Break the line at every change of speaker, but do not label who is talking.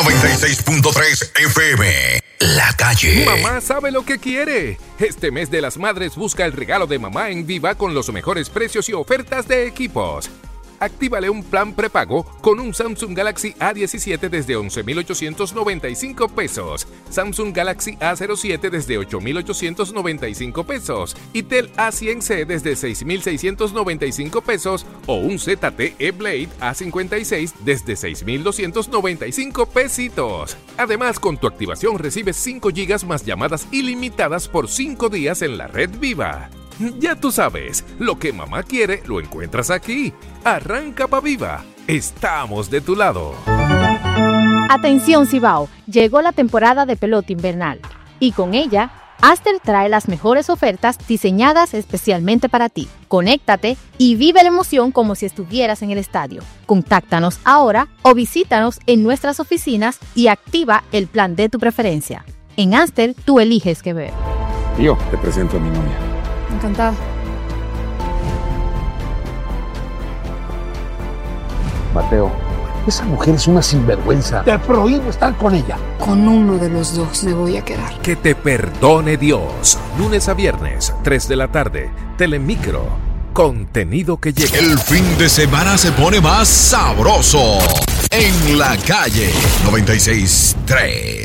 96.3 FM. La Calle.
Mamá sabe lo que quiere. Este mes de las madres busca el regalo de mamá en Viva con los mejores precios y ofertas de equipos. Actívale un plan prepago con un Samsung Galaxy A17 desde 11,895 pesos, Samsung Galaxy A07 desde 8,895 pesos y Tel A100C desde 6,695 pesos o un ZTE Blade A56 desde 6,295 pesitos. Además, con tu activación recibes 5 GB más llamadas ilimitadas por 5 días en la red Viva. Ya tú sabes, lo que mamá quiere lo encuentras aquí. Arranca pa' Viva. Estamos de tu lado.
Atención Cibao, llegó la temporada de pelota invernal y con ella, Aster trae las mejores ofertas diseñadas especialmente para ti. Conéctate y vive la emoción como si estuvieras en el estadio. Contáctanos ahora o visítanos en nuestras oficinas y activa el plan de tu preferencia. En Aster, tú eliges qué ver.
Tío, te presento a mi novia.
Encantada.
Mateo, esa mujer es una sinvergüenza. Te prohíbo estar con ella.
Con uno de los dos me voy a quedar.
Que te perdone Dios. Lunes a viernes, 3 de la tarde. Telemicro. Contenido que llega.
El fin de semana se pone más sabroso. En La Calle 96.3.